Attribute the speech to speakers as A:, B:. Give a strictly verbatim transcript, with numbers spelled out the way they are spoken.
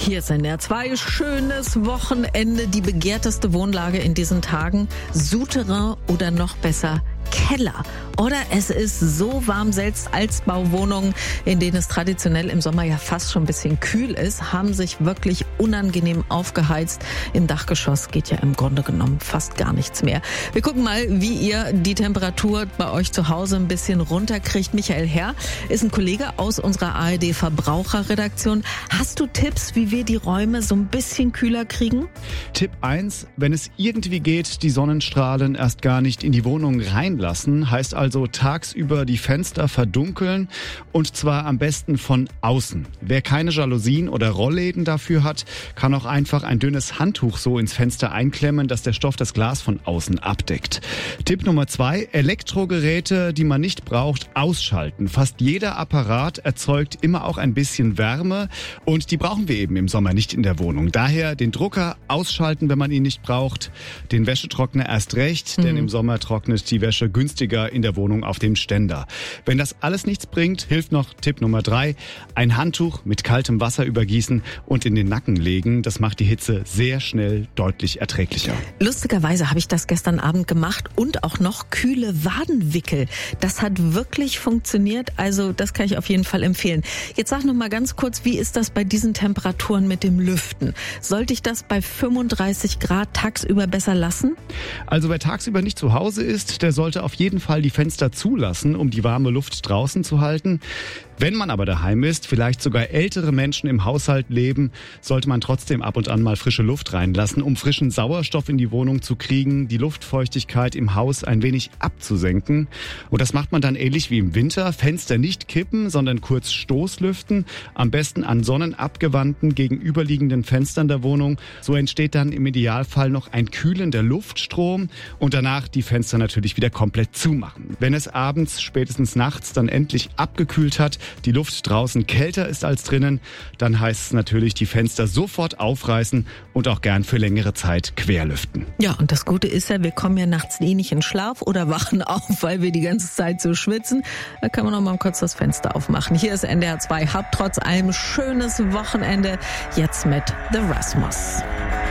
A: Hier ist N D R zwei. Schönes Wochenende. Die begehrteste Wohnlage in diesen Tagen. Souterrain oder noch besser Keller. Oder es ist so warm, selbst Altbauwohnungen, in denen es traditionell im Sommer ja fast schon ein bisschen kühl ist, haben sich wirklich unangenehm aufgeheizt. Im Dachgeschoss geht ja im Grunde genommen fast gar nichts mehr. Wir gucken mal, wie ihr die Temperatur bei euch zu Hause ein bisschen runterkriegt. Michael Herr ist ein Kollege aus unserer A R D Verbraucherredaktion. Hast du Tipps, wie wir die Räume so ein bisschen kühler kriegen?
B: Tipp eins, wenn es irgendwie geht, die Sonnenstrahlen erst gar nicht in die Wohnung reinlassen, heißt also tagsüber die Fenster verdunkeln und zwar am besten von außen. Wer keine Jalousien oder Rollläden dafür hat, kann auch einfach ein dünnes Handtuch so ins Fenster einklemmen, dass der Stoff das Glas von außen abdeckt. Tipp Nummer zwei, Elektrogeräte, die man nicht braucht, ausschalten. Fast jeder Apparat erzeugt immer auch ein bisschen Wärme und die brauchen wir eben im Sommer nicht in der Wohnung. Daher den Drucker ausschalten, wenn man ihn nicht braucht, den Wäschetrockner erst recht, mhm. denn im Sommer trocknet die Wäsche günstiger in der Wohnung auf dem Ständer. Wenn das alles nichts bringt, hilft noch Tipp Nummer drei, ein Handtuch mit kaltem Wasser übergießen und in den Nacken legen. Das macht die Hitze sehr schnell deutlich erträglicher.
A: Lustigerweise habe ich das gestern Abend gemacht und auch noch kühle Wadenwickel. Das hat wirklich funktioniert, also das kann ich auf jeden Fall empfehlen. Jetzt sag noch mal ganz kurz, wie ist das bei diesen Temperaturen mit dem Lüften? Sollte ich das bei fünfunddreißig Grad tagsüber besser lassen?
B: Also wer tagsüber nicht zu Hause ist, der sollte auf jeden Fall die Fenster zulassen, um die warme Luft draußen zu halten. Wenn man aber daheim ist, vielleicht sogar ältere Menschen im Haushalt leben, sollte man trotzdem ab und an mal frische Luft reinlassen, um frischen Sauerstoff in die Wohnung zu kriegen, die Luftfeuchtigkeit im Haus ein wenig abzusenken. Und das macht man dann ähnlich wie im Winter. Fenster nicht kippen, sondern kurz Stoßlüften, am besten an sonnenabgewandten gegenüberliegenden Fenstern der Wohnung. So entsteht dann im Idealfall noch ein kühlender Luftstrom und danach die Fenster natürlich wieder komplett zumachen. Wenn es abends, spätestens nachts dann endlich abgekühlt hat, die Luft draußen kälter ist als drinnen, dann heißt es natürlich, die Fenster sofort aufreißen und auch gern für längere Zeit querlüften.
A: Ja, und das Gute ist ja, wir kommen ja nachts eh nicht in Schlaf oder wachen auf, weil wir die ganze Zeit so schwitzen. Da kann man noch mal kurz das Fenster aufmachen. Hier ist N D R zwei. Habt trotz allem schönes Wochenende. Jetzt mit The Rasmus.